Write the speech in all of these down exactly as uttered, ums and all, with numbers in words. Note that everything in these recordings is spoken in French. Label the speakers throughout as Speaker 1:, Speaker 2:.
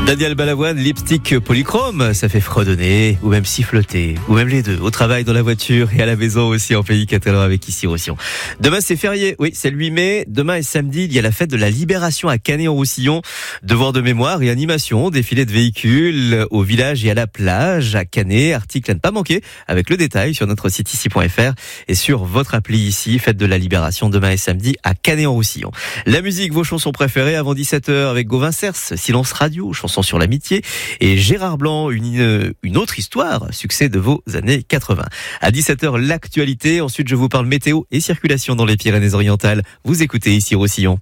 Speaker 1: Daniel Balavoine, lipstick polychrome, ça fait fredonner, ou même siffloter, ou même les deux, au travail, dans la voiture et à la maison aussi en pays catalan avec Ici Roussillon. Demain c'est férié, oui c'est le huit mai, demain et samedi il y a la fête de la Libération à Canet-en-Roussillon, devoir de mémoire et animation, défilé de véhicules au village et à la plage à Canet, article à ne pas manquer avec le détail sur notre site ici point f r et sur votre appli ici, fête de la Libération demain et samedi à Canet-en-Roussillon. La musique, vos chansons préférées avant dix-sept heures avec Gauvin Cers, Silence Radio, chanson sur l'amitié, et Gérard Blanc, une, une autre histoire, succès de vos années quatre-vingts. À dix-sept heures, l'actualité. Ensuite, je vous parle météo et circulation dans les Pyrénées-Orientales. Vous écoutez ici Roussillon.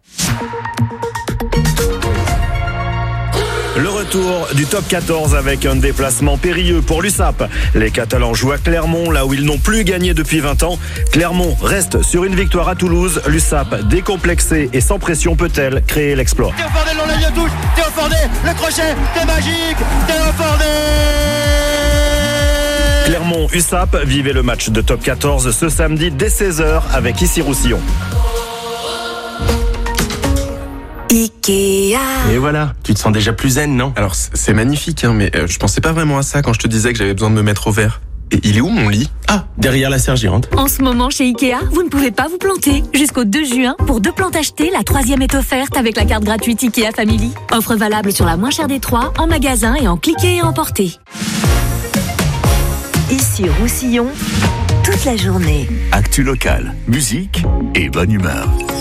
Speaker 2: Le retour du top quatorze avec un déplacement périlleux pour l'U S A P. Les Catalans jouent à Clermont, là où ils n'ont plus gagné depuis vingt ans. Clermont reste sur une victoire à Toulouse. L'U S A P, décomplexée et sans pression, peut-elle créer l'exploit?
Speaker 3: Théo Fordel dans la ligne de touche. Théo Fordel, le crochet, c'est magique. Théo Fordel.
Speaker 2: Clermont U S A P, vivez le match de top quatorze ce samedi dès seize heures avec Ici Roussillon.
Speaker 4: Ikea.
Speaker 5: Et voilà, tu te sens déjà plus zen, non?
Speaker 6: Alors c'est magnifique, hein, mais euh, je pensais pas vraiment à ça quand je te disais que j'avais besoin de me mettre au vert. Et il est où mon lit?
Speaker 5: Ah, derrière la serre géante.
Speaker 4: En ce moment, chez Ikea, vous ne pouvez pas vous planter. Jusqu'au deux juin, pour deux plantes achetées, la troisième est offerte avec la carte gratuite Ikea Family. Offre valable sur la moins chère des trois, en magasin et en cliquer et emporter. Ici Roussillon, toute la journée.
Speaker 7: Actu locale, musique et bonne humeur.